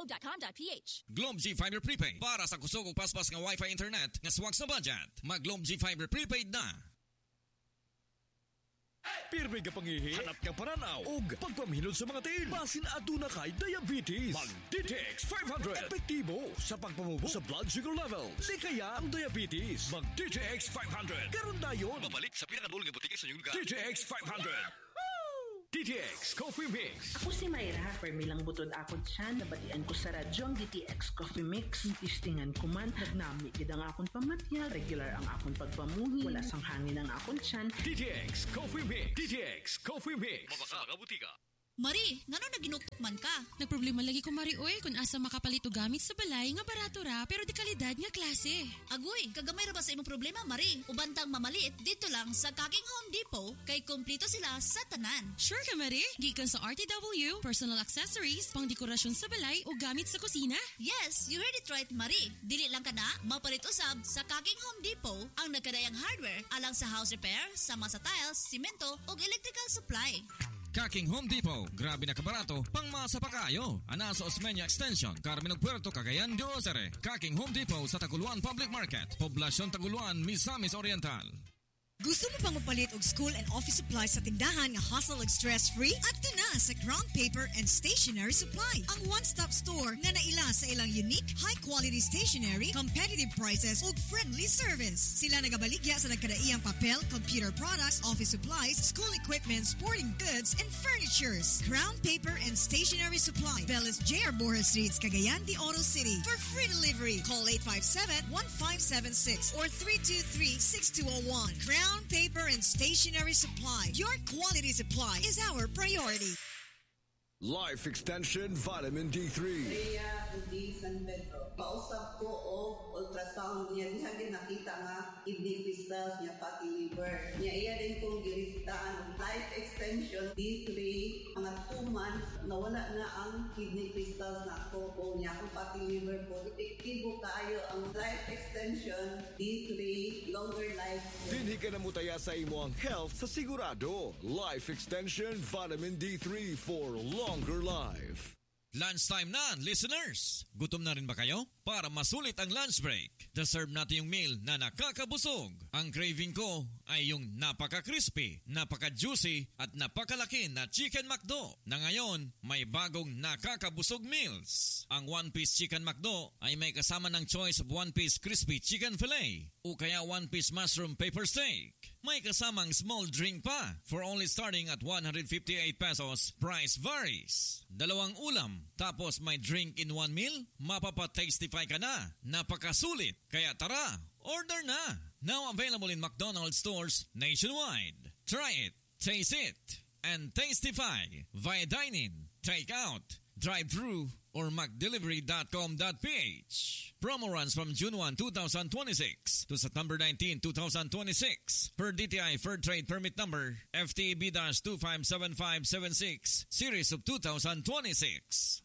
globe.com.ph. Globe G Fiber Prepaid para sa kusog ug paspas nga Wi-Fi internet nga swak sa budget. Mag Globe G Fiber Prepaid na. Pirmi ka pangihi, hanap ka pananaw, ug pagpamhilod sa mga tiil. Basin aduna kay diabetes. Mag DTX 500. Epektibo sa pagpamubo sa blood sugar level. Likaya ang diabetes. Mag DTX 500. Karon dayon. Babalik sa pinakadulong nga butika sa inyong lugar. DTX 500. DTX Coffee Mix. Ako si Mayra, permilang butod akong tiyan, nabatian ko sa radyo ang DTX Coffee Mix. Tistingan ko man, nagnami gid ang akong pamatya, regular ang akong pagpamuhi, wala sang hangin ang akong tiyan. DTX Coffee Mix. DTX Coffee Mix. Mabasa ka butika. Mari, ngano naginukman ka? Nagproblema lagi ko, Mari, oy, kung asa makapalit og gamit sa balay nga barato ra pero di kalidad nga klase. Agoy, kagamay ra ba sa imong problema, Mari? Ubantang mamalit dito lang sa Kaking Home Depot kay kumpleto sila sa tanan. Sure ka, Mari? Gikan sa RTW, personal accessories, pang dekorasyon sa balay o gamit sa kusina. Yes, you heard it right, Mari. Dili lang ka na, mapalit usab sa Kaking Home Depot ang nagkadayang hardware alang sa house repair, sama sa tiles, simento ug electrical supply. Kaking Home Depot, grabe na kabarato, pang masa pa kayo. Ana sa Osmeña Extension, Carmen Puerto, Cagayan de Ozare. Kaking Home Depot sa Taguluan Public Market, Poblasyon Taguluan, Misamis Oriental. Gusto mo pang mapalit og school and office supplies sa tindahan nga hustle ug stress-free? Adto na sa Crown Paper and Stationery Supply, ang one-stop store na naila sa ilang unique, high-quality stationery, competitive prices ug friendly service. Sila nagabaligya sa nagkadaiyang papel, computer products, office supplies, school equipment, sporting goods, and furnitures. Crown Paper and Stationery Supply, Bellis J.R. Borja Street, Cagayan de Oro City. For free delivery, call 857-1576 or 323-6201. Crown Paper and Stationery Supply. Your quality supply is our priority. Life Extension Vitamin D3. Rhea Udi San Pedro. Kausap ko o ultrasound niya. Diha nakita nga kidney crystals niya, fatty liver. Niya iya din kong giristaan Life Extension D3. Mga 2 months, nawala na ang kidney crystals na ako o niya akong fatty liver po. Epektibo kaayo ang Life Extension D3. Longer life. Dinhi ka na mutaya sa imo ang health sa sigurado. Life Extension Vitamin D3 for longer life. Lunchtime na, listeners! Gutom na rin ba kayo? Para masulit ang lunch break, deserve natin yung meal na nakakabusog. Ang craving ko ay yung napaka-crispy, napaka-juicy at napakalaki na Chicken McDo na ngayon may bagong nakakabusog meals. Ang one-piece Chicken McDo ay may kasama ng choice of one-piece crispy chicken fillet o kaya one-piece mushroom paper steak. May kasamang small drink pa for only starting at 158 pesos. Price varies. 2 ulam, tapos may drink in 1 meal? Mapapa-tastify ka na. Napakasulit. Kaya tara, order na. Now available in McDonald's stores nationwide. Try it, taste it, and tastify via dine-in, take-out, drive-thru, or McDelivery.com.ph. Promo runs from June 1, 2026 to September 19, 2026 per DTI Fair Trade Permit Number FTEB-257576 Series of 2026.